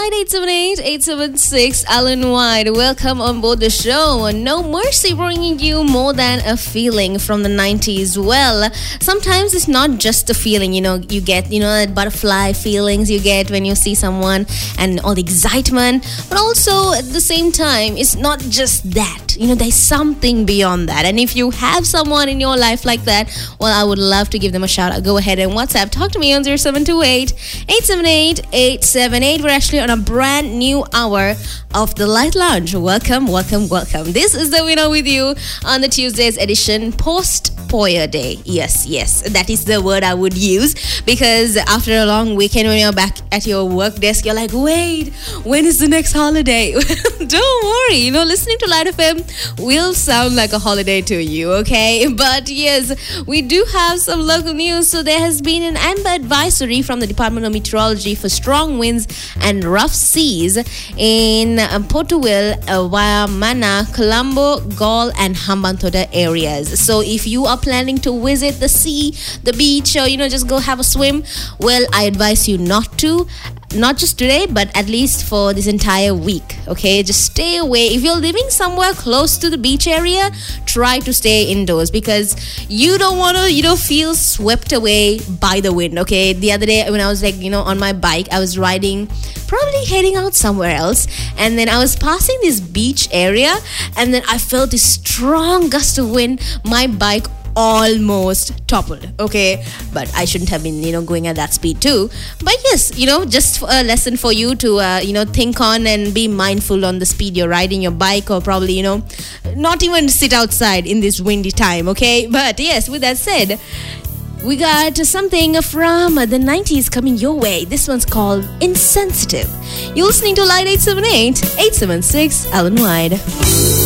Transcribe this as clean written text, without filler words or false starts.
Light 878-876 Alan White. Welcome on board the show. No Mercy bringing you more than a feeling from the 90s. Well, sometimes it's not just a feeling, you get, that butterfly feelings you get when you see someone and all the excitement. But also at the same time, it's not just that. There's something beyond that. And if you have someone in your life like that, well, I would love to give them a shout out. Go ahead and WhatsApp. Talk to me on 0728-878-878. We're actually on a brand new hour of the Light Lounge. Welcome. This is the winner with you on the Tuesday's edition post Poya Day. Yes, that is the word I would use, because after a long weekend when you're back at your work desk, you're like, wait, when is the next holiday? Don't worry, listening to Light FM will sound like a holiday to you, okay? But yes, we do have some local news. So there has been an amber advisory from the Department of Meteorology for strong winds and rough seas in Portugal, Waiamana, Colombo, Galle and Hambantota areas. So if you are planning to visit the sea, the beach, or just go have a swim, well, I advise you not to. Not just today, but at least for this entire week, okay? Just stay away. If you're living somewhere close to the beach area, try to stay indoors, because you don't want to, feel swept away by the wind, okay? The other day when I was on my bike, I was riding, probably heading out somewhere else, and then I was passing this beach area, and then I felt this strong gust of wind. My bike almost toppled, okay? But I shouldn't have been going at that speed too. But yes, just a lesson for you to think on and be mindful on the speed you're riding your bike, or probably not even sit outside in this windy time, okay? But yes, with that said, we got something from the 90s coming your way. This one's called Insensitive. You're listening to Light 878-876 Alan White.